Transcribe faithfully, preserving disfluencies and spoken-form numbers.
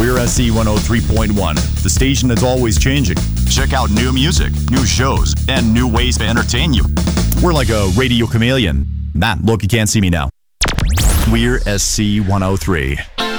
We're S C one oh three point one, the station that's always changing. Check out new music, new shows, and new ways to entertain you. We're like a radio chameleon. Nah, look, you can't see me now. We're S C one oh three.